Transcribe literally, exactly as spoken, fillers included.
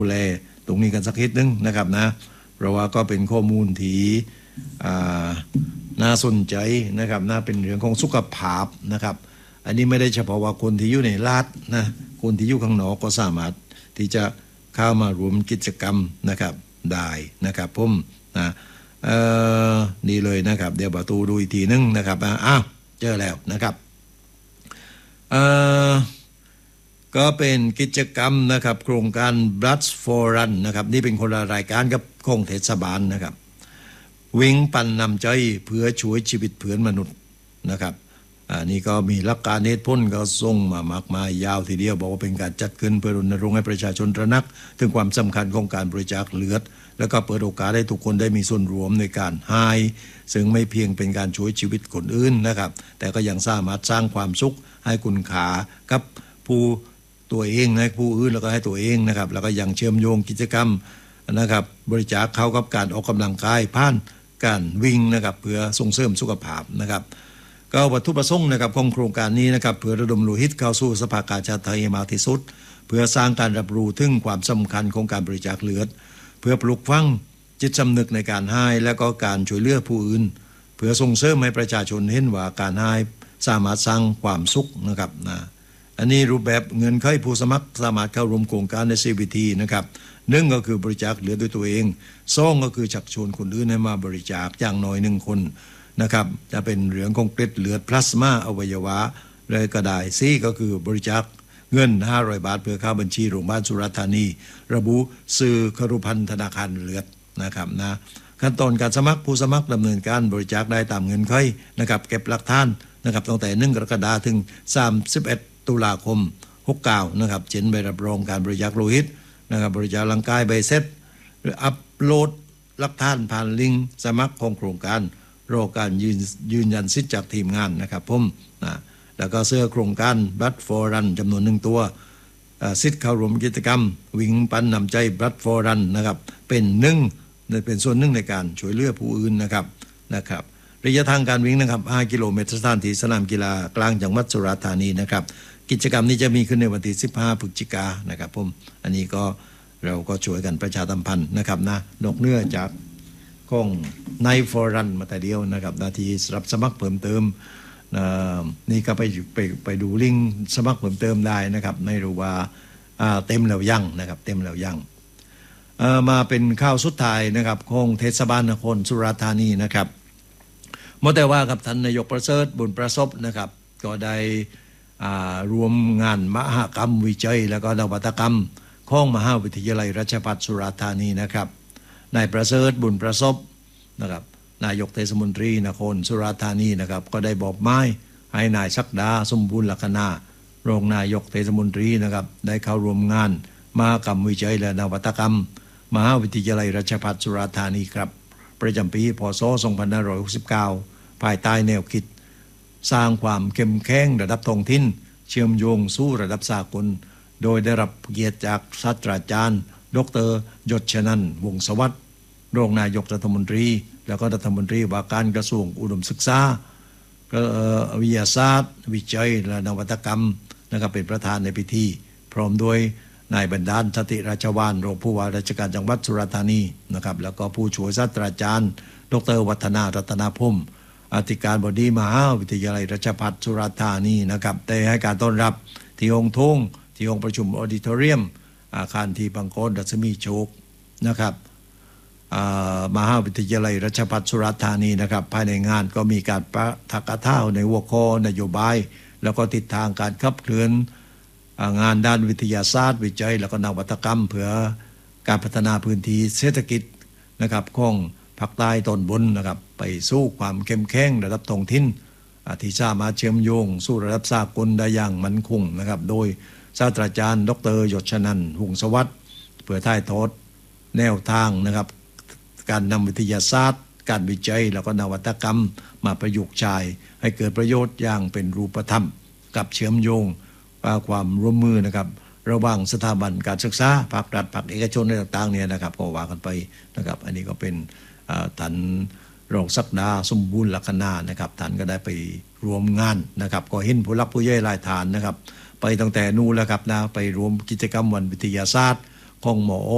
ดูแลตรงนี้กันสักนิดนึงนะครับนะเพราะว่าก็เป็นข้อมูลที่น่าสนใจนะครับน่าเป็นเรื่องของสุขภาพนะครับอันนี้ไม่ได้เฉพาะว่าคนที่อยู่ในรัฐนะคนที่อยู่ข้างนอกก็สามารถที่จะเข้ามารวมกิจกรรมนะครับได้นะครับผมนะเอ่อนี่เลยนะครับเดี๋ยวประตูดูอีกทีนึงนะครับอ้าวเจอแล้วนะครับเอ่อก็เป็นกิจกรรมนะครับโครงการ Blood for Run นะครับนี่เป็นคนละรายการกับของเทศบาลนะครับวิ่งปั่นนำใจเพื่อช่วยชีวิตเพื่อนมนุษย์นะครับอันนี้ก็มีหลักการเหตุผลก็ส่งมามากมายยาวทีเดียวบอกว่าเป็นการจัดขึ้นเพื่อรณรงค์ให้ประชาชนตระหนักถึงความสำคัญของการบริจาคเลือดแล้วก็เปิดโอกาสให้ทุกคนได้มีส่วนร่วมในการให้ซึ่งไม่เพียงเป็นการช่วยชีวิตคนอื่นนะครับแต่ก็ยังสามารถสร้างความสุขให้คุณค่ากับผู้ตัวเองให้ผู้อื่นแล้วก็ให้ตัวเองนะครับแล้วก็ยังเชื่อมโยงกิจกรรมนะครับบริจาคเข้ากับการออกกำลังกายผ่านการวิ่งนะครับเพื่อส่งเสริมสุขภาพนะครับก็วัตถุประสงค์นะครับของโครงการนี้นะครับเพื่อระดมโลหิตเข้าสู่สภากาชาติไทยมากที่สุดเพื่อสร้างการรับรู้ถึงความสำคัญของการบริจาคเลือดเพื่อปลุกฝังจิตสำนึกในการให้และก็การช่วยเหลือผู้อื่นเพื่อส่งเสริมให้ประชาชนเห็นว่าการให้สามารถสร้างความสุขนะครับนะอันนี้รูปแบบเงินไขผู้สมัครสามารถเข้าร่วมโครงการใน ซี บี ที นะครับหนึ่งก็คือบริจาคเลือดด้วยตัวเองสองก็คือชักชวนคนอื่นให้มาบริจาคอย่างน้อยหนึ่งคนนะครับจะเป็นเรื่องของเกล็ดเลือดพลาสมาอวัยวะเลยก็ได้สี่ก็คือบริจาคเงินห้าร้อยบาทเพื่อเข้าบัญชีโรงพยาบาลสุราษฎร์ธานีระบุสื่อครุพันธ์ธนาคารเลือดนะครับนะขั้นตอนการสมัครผู้สมัครดำเนินการบริจาคได้ตามเงินไขนะครับเก็บหลักฐานนะครับตั้งแต่หนึ่งกรกฎาคมถึงสามสิบเอ็ดตุลาคมหกสิบเก้านะครับเช่นใบรับรองการบริจาคโลหิตนะครับบริจาคร่างกายใบเสร็จหรืออัปโหลดหลักฐานผ่านลิงก์สมัครของโครงการรอการยืนยืนยันสิทธิ์จากทีมงานนะครับผมนะแล้วก็เสื้อโครงการ Blood for Run จำนวนหนึ่งตัวสิทธิ์เข้าร่วมกิจกรรมวิ่งปั่นนำใจ Blood for Run นะครับเป็นหนึ่งเป็นส่วนหนึ่งในการช่วยเหลือผู้อื่นนะครับนะครับระยะทางการวิ่งนะครับห้ากิโลเมตรสถานที่สนามกีฬากลางจังหวัดสุราษฎร์ธานีนะครับกิจกรรมนี้จะมีขึ้นในวันที่สิบห้าพฤศจิกายนนะครับผมอันนี้ก็เราก็ช่วยกันประชาสัมพันธ์นะครับนะนอกเหนือจากของไนท์ฟอรันมาแต่เดียวนะครับนาทีรับสมัครเพิ่มเติมนี่ก็ไปไปไปดูลิงก์สมัครเพิ่มเติมได้นะครับไม่รู้ว่าเต็มแล้วยังนะครับเต็มแล้วยังมาเป็นข้าวสุดท้ายนะครับของเทศบาลนครสุราษฎร์ธานีนะครับเมื่อแต่ว่ากับท่านนายกประเสริฐบุญประสบนะครับก็ได้รวมงานมหกรรมวิจัยและก็นวัตกรรมของมหาวิทยาลัยราชภัฏสุราษฎร์ธานีนะครับนายประเสริฐบุญประสบนะครับนายกเทศมนตรีนครสุราษฎร์ธานีนะครับก็ได้บอกไม้ให้นายศักดาสมบูรณ์ลักษณะรองนายกเทศมนตรีนะครับได้เข้าร่วมงานมหกรรมวิจัยและนวัตกรรมมหาวิทยาลัยราชภัฏสุราษฎร์ธานีครับประจำปีพ.ศ. สองพันห้าร้อยหกสิบเก้าภายใต้แนวคิดสร้างความเข้มแข็งระดับท้องถิ่นเชื่อมโยงสู่ระดับสากลโดยได้รับเกียรติจากศาสตราจารย์ดร.ยศชนันท์วงศ์สวัสดิ์รองนายกรัฐมนตรีแล้วก็รัฐมนตรีว่าการกระทรวงอุดมศึกษาวิทยาศาสตร์วิจัยและนวัตกรรมนะครับเป็นประธานในพิธีพร้อมด้วยนายบรรดาลสติราชวานรองผู้ว่าราชการจังหวัดสุราษฎร์ธานีนะครับแล้วก็ผู้ช่วยศาสตราจารย์ดร.วัฒนารัตนพรหมอธิการบดีมหาวิทยาลัยราชภัฏสุราษฎร์ธานีนะครับได้ให้การต้อนรับที่ห้องโถงที่ห้องประชุมออดิทอเรียมอาคารที่บางกรรัศมีโชคนะครับมหาวิทยาลัยราชภัฏสุราษฎร์ธานีนะครับภายในงานก็มีการปะทะกะเท่าในหัวข้อนโยบายแล้วก็ทิศทางการขับเคลื่อนงานด้านวิทยาศาสตร์วิจัยแล้วก็นวัตกรรมเพื่อการพัฒนาพื้นที่เศรษฐกิจนะครับของภาคใต้ตอนบนนะครับไปสู้ความเข้มแข็งระดับท้องถิ่นที่สามารถเชื่อมโยงสู่ระดับสากลได้อย่างมั่นคงนะครับโดยศาสตราจารย์ดร.ยศชนันท์วงศ์สวัสดิ์เพื่อถ่ายทอดแนวทางนะครับการนำวิทยาศาสตร์การวิจัยแล้วก็นวัตกรรมมาประยุกต์ใช้ให้เกิดประโยชน์อย่างเป็นรูปธรรมกับเชื่อมโยงความร่วมมือนะครับระหว่างสถาบันการศึกษาภาครัฐภาคเอกชนต่างๆเนี่ยนะครับก็ว่ากันไปนะครับอันนี้ก็เป็นท่านรองศักดาสมบูรณ์ลักษณะนะครับท่านก็ได้ไปรวมงานนะครับก็เห็นผู้รักผู้ใหญ่หลายฐานนะครับไปตั้งแต่นู้นแล้วครับนะไปรวมกิจกรรมวันวิทยาศาสตร์ของหมอ